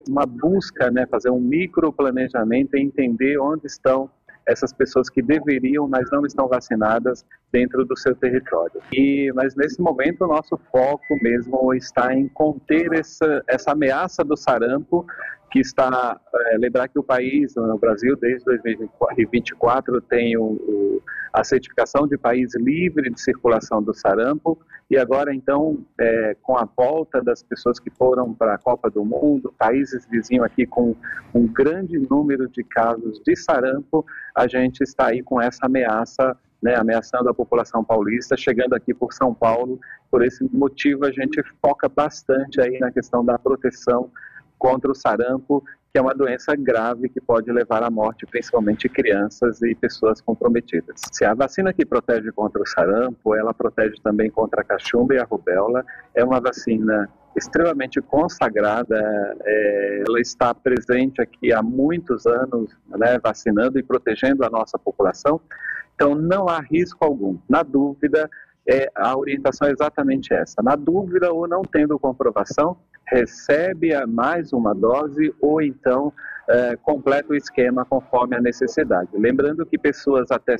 uma busca, né, fazer um microplanejamento e entender onde estão essas pessoas que deveriam, mas não estão vacinadas dentro do seu território. Mas nesse momento o nosso foco mesmo está em conter essa ameaça do sarampo, que está, lembrar que o país, no Brasil, desde 2024, tem a certificação de país livre de circulação do sarampo, e agora então, com a volta das pessoas que foram para a Copa do Mundo, países vizinhos aqui com um grande número de casos de sarampo, a gente está aí com essa ameaça, né, ameaçando a população paulista, chegando aqui por São Paulo. Por esse motivo a gente foca bastante aí na questão da proteção contra o sarampo, que é uma doença grave que pode levar à morte, principalmente crianças e pessoas comprometidas. Se a vacina que protege contra o sarampo, ela protege também contra a cachumba e a rubéola, é uma vacina extremamente consagrada, ela está presente aqui há muitos anos, né, vacinando e protegendo a nossa população, então não há risco algum. Na dúvida, a orientação é exatamente essa. Na dúvida ou não tendo comprovação, recebe mais uma dose ou então completa o esquema conforme a necessidade. Lembrando que pessoas até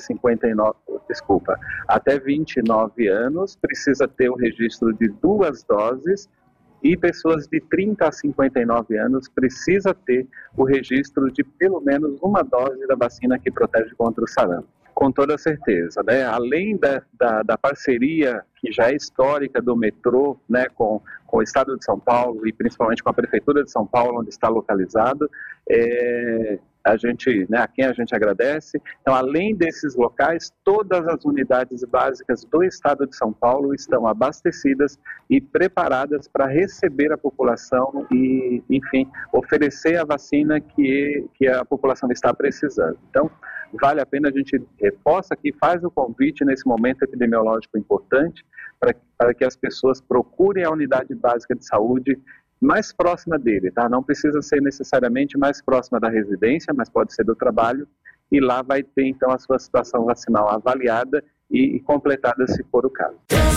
29 anos precisa ter o registro de 2 doses e pessoas de 30 a 59 anos precisa ter o registro de pelo menos uma dose da vacina que protege contra o sarampo. Com toda certeza, né? Além da parceria que já é histórica do metrô, né, com o Estado de São Paulo e principalmente com a Prefeitura de São Paulo, onde está localizado, a quem a gente agradece. Então, além desses locais, todas as unidades básicas do Estado de São Paulo estão abastecidas e preparadas para receber a população e, enfim, oferecer a vacina que a população está precisando. Então, vale a pena, a gente reforça aqui, faz o convite nesse momento epidemiológico importante para que as pessoas procurem a unidade básica de saúde mais próxima dele, tá? Não precisa ser necessariamente mais próxima da residência, mas pode ser do trabalho, e lá vai ter então a sua situação vacinal avaliada e completada se for o caso.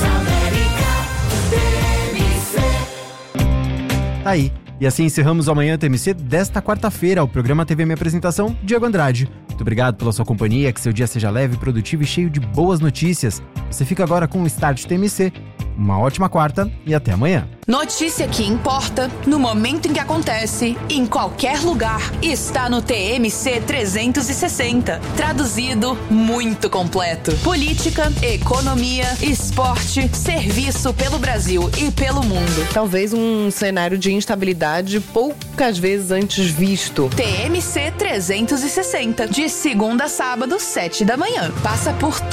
Tá aí. E assim encerramos o Amanhã TMC desta quarta-feira. O programa teve a minha apresentação, Diego Andrade. Muito obrigado pela sua companhia, que seu dia seja leve, produtivo e cheio de boas notícias. Você fica agora com o Start TMC. Uma ótima quarta e até amanhã. Notícia que importa, no momento em que acontece, em qualquer lugar, está no TMC 360. Traduzido, muito completo. Política, economia, esporte, serviço pelo Brasil e pelo mundo. Talvez um cenário de instabilidade poucas vezes antes visto. TMC 360, de segunda a sábado, 7 da manhã. Passa por